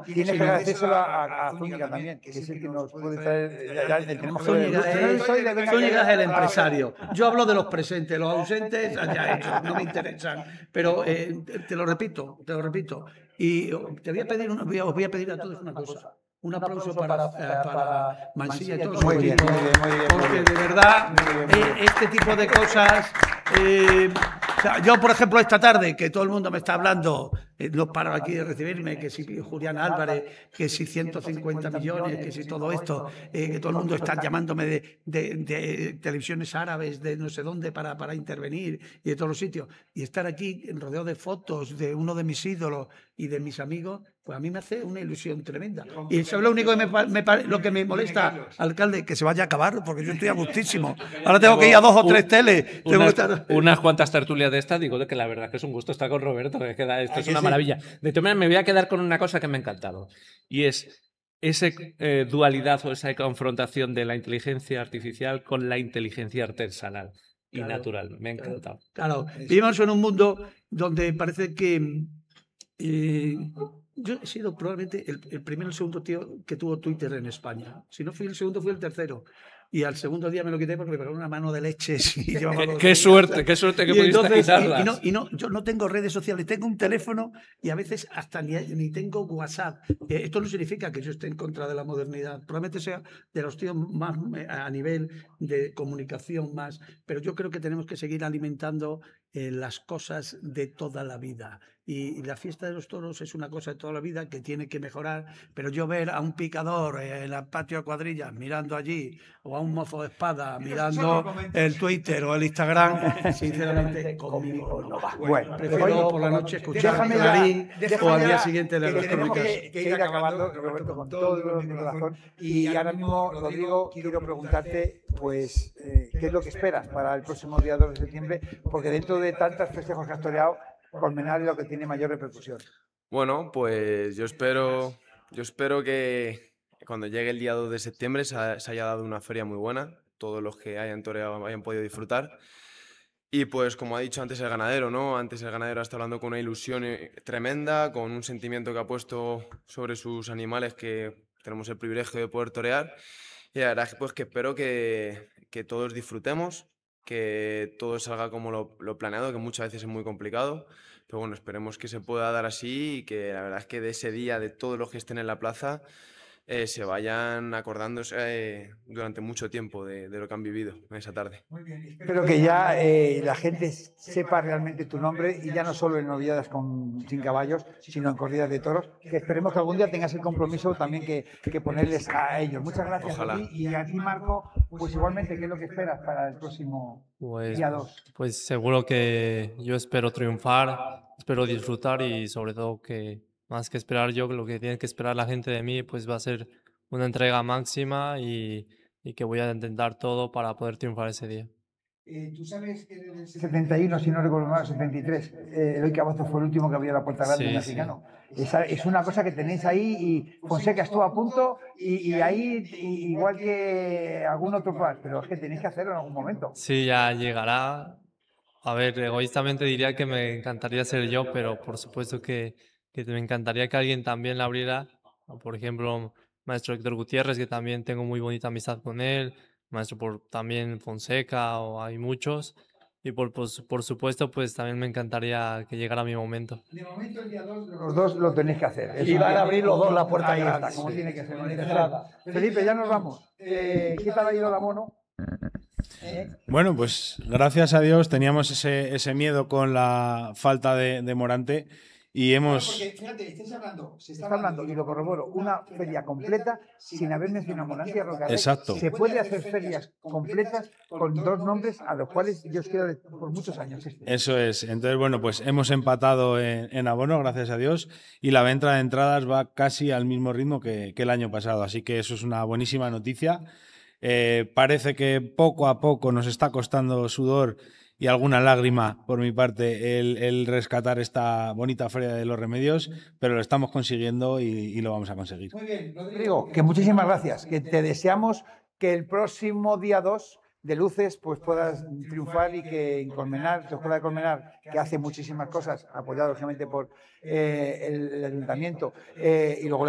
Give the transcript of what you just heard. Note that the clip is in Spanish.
no. Tienes que agradecérselo a Zúñiga también, que es el que nos puede traer. Tenemos Zúñiga es el empresario. Yo hablo de los presentes, los ausentes, ya ellos, no me interesan. Pero te lo repito. Y te voy a pedir, os voy a pedir a todos una cosa. Un aplauso para Mansilla y todo su equipo, porque de verdad este tipo de cosas... o sea, yo, por ejemplo, esta tarde, que todo el mundo me está hablando, no paro aquí de recibirme, que si Julián Álvarez, que si 150 millones, que si todo esto, que todo el mundo está llamándome de televisiones árabes, de no sé dónde, para intervenir y de todos los sitios. Y estar aquí rodeado de fotos de uno de mis ídolos y de mis amigos, pues a mí me hace una ilusión tremenda. Y eso es lo único que lo que me molesta, alcalde, que se vaya a acabar, porque yo estoy a gustísimo. Ahora tengo que ir a 2 o 3 teles. Unas cuantas tertulias de estas, digo que la verdad es que es un gusto estar con Roberto, que esto es una maravilla. De todas maneras, me voy a quedar con una cosa que me ha encantado, y es esa dualidad o esa confrontación de la inteligencia artificial con la inteligencia artesanal y natural. Me ha encantado. Claro, vivimos en un mundo donde parece que... yo he sido probablemente el primero o el segundo tío que tuvo Twitter en España. Si no fui el segundo, fui el tercero. Y al segundo día me lo quité porque me pegó una mano de leches. Y qué suerte que pudiste quitarlas. Yo no tengo redes sociales, tengo un teléfono y a veces hasta ni tengo WhatsApp. Esto no significa que yo esté en contra de la modernidad. Probablemente sea de los tíos más a nivel de comunicación más. Pero yo creo que tenemos que seguir alimentando las cosas de toda la vida. Y la fiesta de los toros es una cosa de toda la vida que tiene que mejorar, pero yo ver a un picador en el patio de cuadrillas mirando allí, o a un mozo de espada mirando el Twitter o el Instagram, sinceramente conmigo no va. Bueno, prefiero por la noche escuchar Clarín o al día siguiente leer las crónicas. Que ir acabando, Roberto, con todo mi corazón. Y ahora mismo, Rodrigo, quiero preguntarte, pues, ¿qué es lo que esperas para el próximo día 2 de septiembre? Porque dentro de tantos festejos que has toreado, Colmenar es lo que tiene mayor repercusión. Bueno, pues yo espero que cuando llegue el día 2 de septiembre se haya dado una feria muy buena, todos los que hayan toreado hayan podido disfrutar. Y pues como ha dicho antes el ganadero, ¿no? Antes el ganadero está hablando con una ilusión tremenda, con un sentimiento que ha puesto sobre sus animales que tenemos el privilegio de poder torear. Y la verdad es pues, que espero que todos disfrutemos, que todo salga como lo planeado, que muchas veces es muy complicado. Pero bueno, esperemos que se pueda dar así y que la verdad es que de ese día, de todos los que estén en la plaza, se vayan acordándose durante mucho tiempo de lo que han vivido en esa tarde. Muy bien. Espero que ya la gente sepa realmente tu nombre y ya no solo en novilladas sin caballos, sino en corridas de toros, que esperemos que algún día tengas el compromiso también que ponerles a ellos. Muchas gracias. Ojalá. A ti y a ti, Marco, pues igualmente, ¿qué es lo que esperas para el próximo día 2? Pues seguro que yo espero triunfar, espero disfrutar y sobre todo que más que esperar yo, lo que tiene que esperar la gente de mí, pues va a ser una entrega máxima y que voy a intentar todo para poder triunfar ese día. Tú sabes que en el 71, si no recuerdo mal, 73, Eloy Cavazo fue el último que abrió la puerta grande mexicano. Sí. Es una cosa que tenéis ahí y Fonseca estuvo a punto y ahí igual que algún otro par, pero es que tenéis que hacerlo en algún momento. Sí, ya llegará. A ver, egoístamente diría que me encantaría ser yo, pero por supuesto que me encantaría que alguien también la abriera. Por ejemplo, maestro Héctor Gutiérrez, que también tengo muy bonita amistad con él. Maestro también Fonseca, o hay muchos. Y por supuesto, pues también me encantaría que llegara mi momento. De momento, el día 2, los dos lo tenéis que hacer. Y van a abrir los dos la puerta ahí está, como tiene que ser. Felipe, ya nos vamos. ¿Qué tal ha ido la mono? Bueno, pues gracias a Dios teníamos ese miedo con la falta de Morante y hemos... Porque fíjate, se está hablando, y lo corroboro, una feria completa sin haber mencionado Morante y Roca. Exacto. Se puede hacer ferias completas con dos nombres a los cuales yo os quiero por muchos años. Eso es. Entonces, bueno, pues hemos empatado en abono, gracias a Dios, y la venta de entradas va casi al mismo ritmo que el año pasado, así que eso es una buenísima noticia. Parece que poco a poco nos está costando sudor y alguna lágrima por mi parte el rescatar esta bonita Feria de los Remedios, pero lo estamos consiguiendo y lo vamos a conseguir. Muy bien, Rodrigo, que muchísimas gracias, que te deseamos que el próximo día 2 de luces pues puedas triunfar y que en Colmenar, tu escuela de Colmenar, que hace muchísimas cosas, apoyado lógicamente por el ayuntamiento y luego